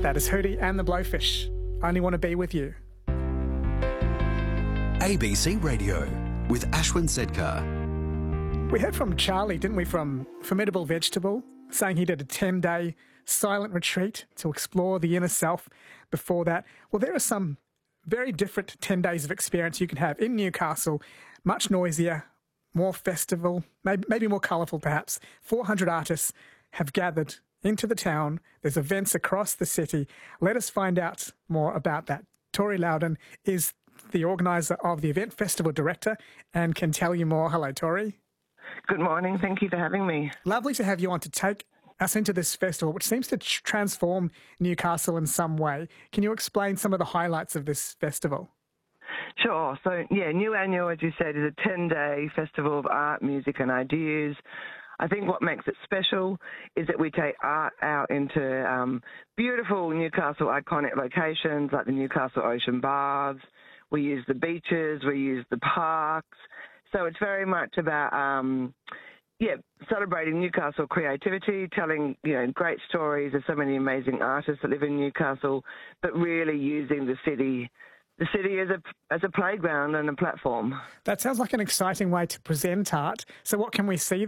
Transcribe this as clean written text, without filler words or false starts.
That is Hootie and the Blowfish. Only Want to Be With You. ABC Radio with Ashwin Sedkar. We heard from Charlie, didn't we, from Formidable Vegetable, saying he did a 10-day silent retreat to explore the inner self before that. Well, there are some very different 10 days of experience you can have in Newcastle, much noisier, more festival, maybe more colourful perhaps. 400 artists have gathered into the town. There's events across the city. Let us find out more about that. Tori Loudon is the organiser of the event, festival director, and can tell you more. Hello, Tori. Good morning. Thank you for having me. Lovely to have you on to take us into this festival, which seems to transform Newcastle in some way. Can you explain some of the highlights of this festival? Sure. So, New Annual, as you said, is a 10-day festival of art, music and ideas. I think what makes it special is that we take art out into beautiful Newcastle iconic locations like the Newcastle Ocean Baths. We use the beaches, we use the parks. So it's very much about, celebrating Newcastle creativity, telling, great stories of so many amazing artists that live in Newcastle, but really using the city as a playground and a platform. That sounds like an exciting way to present art. So what can we see